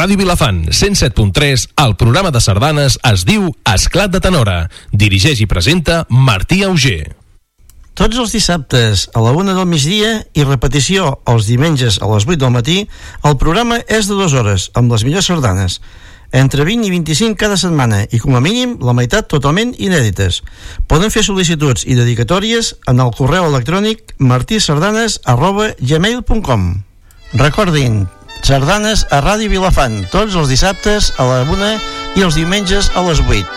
Ràdio Vilafant 107.3, el programa de sardanes es diu Esclat de Tenora. Dirigeix i presenta Martí Auger. Tots els dissabtes a la 1 del migdia i repetició els diumenges a les 8 del matí, el programa és de 2 hores, amb les millors sardanes. Entre 20 i 25 cada setmana i, com a mínim, la meitat totalment inèdites. Poden fer sol·licituds i dedicatòries en el correu electrònic martisardanes@gmail.com. Recordin, sardanes a Ràdio Vilafant, tots els dissabtes a la 1 i els diumenges a les 8.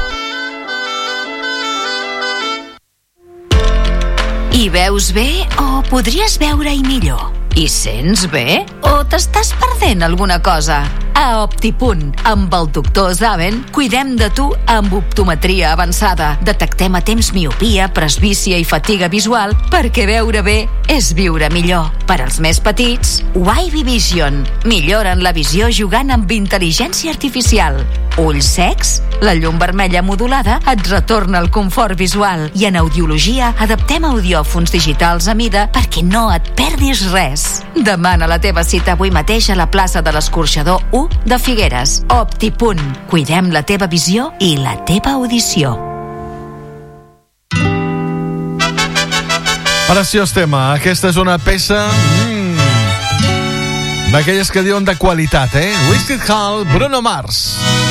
Hi veus bé o podries veure-hi millor? Hi sents bé o t'estàs perdent alguna cosa? A Optipunt, amb el doctor Zaven, cuidem de tu amb optometria avançada. Detectem a temps miopia, presbícia i fatiga visual, perquè veure bé és viure millor. Per als més petits, Wavy Vision. Milloren la visió jugant amb intel·ligència artificial. Ulls secs? La llum vermella modulada et retorna el confort visual. I en audiologia adaptem audiòfons digitals a mida perquè no et perdis res. Demana la teva cita avui mateix a la plaça de l'Escorxador 1 de Figueres. Optipunt. Cuidem la teva visió i la teva audició. Preciós tema. Aquesta és una peça d'aquelles que diuen de qualitat, Whiskey Hall, Bruno Mars.